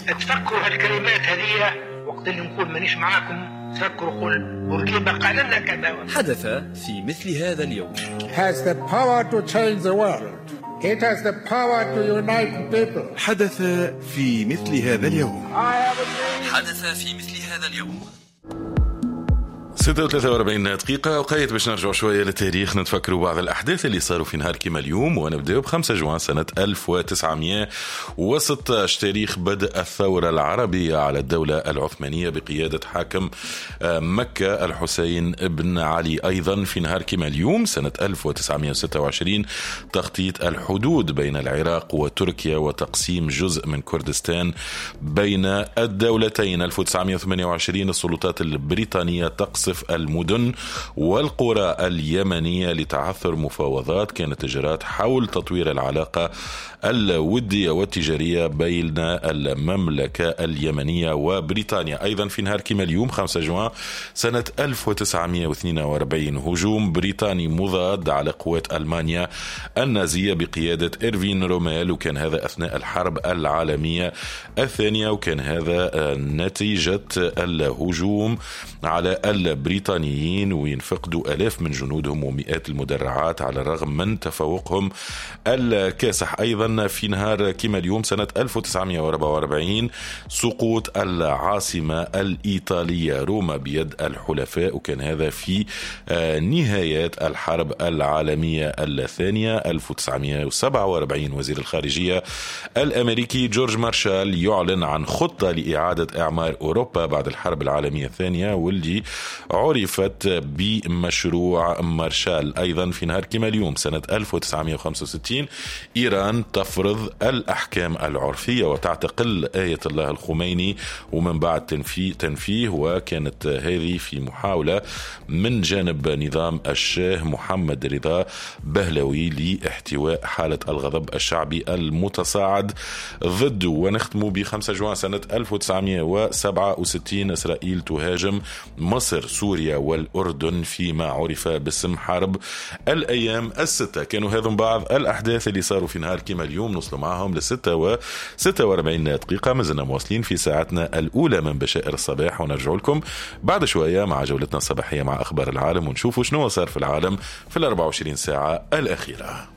تفكروا هالكلمات هذه وقت اللي نقول مانيش معاكم، تفكروا قول بورقيبة قال لنا كذا. حدث في مثل هذا اليوم. has the power to change the world. It has the power to unite people. حدث في مثل هذا اليوم. حدث في مثل هذا اليوم. 46 دقيقة وقيت باش نرجع شوية للتاريخ، نتفكروا بعض الأحداث اللي صاروا في نهار كيما اليوم، ونبدأ ب5 جوان سنة 1916 تاريخ بدء الثورة العربية على الدولة العثمانية بقيادة حاكم مكة الحسين بن علي. أيضا في نهار كيما اليوم سنة 1926 تخطيط الحدود بين العراق وتركيا وتقسيم جزء من كردستان بين الدولتين. 1928 السلطات البريطانية تقصف المدن والقرى اليمنية لتعثر مفاوضات كانت تجرت حول تطوير العلاقة الودية والتجارية بين المملكة اليمنية وبريطانيا. أيضا في نهار كيما اليوم 5 جوان سنة 1942 هجوم بريطاني مضاد على قوات ألمانيا النازية بقيادة إيرفين روميل، وكان هذا أثناء الحرب العالمية الثانية، وكان هذا نتيجة الهجوم على البريطانيين وينفقدوا آلاف من جنودهم ومئات المدرعات على الرغم من تفوقهم الكاسح. أيضا في نهار كيما اليوم سنة 1944 سقوط العاصمة الإيطالية روما بيد الحلفاء، وكان هذا في نهاية الحرب العالمية الثانية. 1947 وزير الخارجية الأمريكي جورج مارشال يعلن عن خطة لإعادة إعمار أوروبا بعد الحرب العالمية الثانية واللي عرفت بمشروع مارشال. أيضا في نهار كيما اليوم سنة 1965 إيران تفرض الأحكام العرفية وتعتقل آية الله الخميني ومن بعد تنفيه، وكانت هذه في محاولة من جانب نظام الشاه محمد رضا بهلوي لاحتواء حالة الغضب الشعبي المتصاعد ضده. ونختم ب5 جوان سنة 1967 إسرائيل تهاجم مصر سوريا والأردن فيما عرف باسم حرب الأيام الستة. كانوا هذم بعض الأحداث اللي صاروا في نهار كيما اليوم، نوصلوا معهم ل46 دقيقة. ما زلنا مواصلين في ساعتنا الأولى من بشائر الصباح، ونرجع لكم بعد شوية مع جولتنا الصباحية مع أخبار العالم ونشوفوا شنو صار في العالم في 24 ساعة الأخيرة.